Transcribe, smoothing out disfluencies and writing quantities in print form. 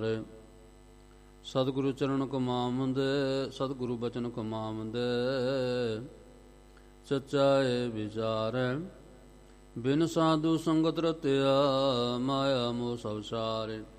ਸਤਿਗੁਰੂ ਚਰਨ ਕਮਾਵੰਦੇ, ਸਤਿਗੁਰੂ ਬਚਨ ਕਮਾਵੰਦੇ। ਸੱਚਾਏ ਵਿਚਾਰੈ ਬਿਨ ਸਾਧੂ ਸੰਗਤ ਰਤਿਆ, ਮਾਇਆ ਮੋਹ ਸਭ ਸਾਰੇ।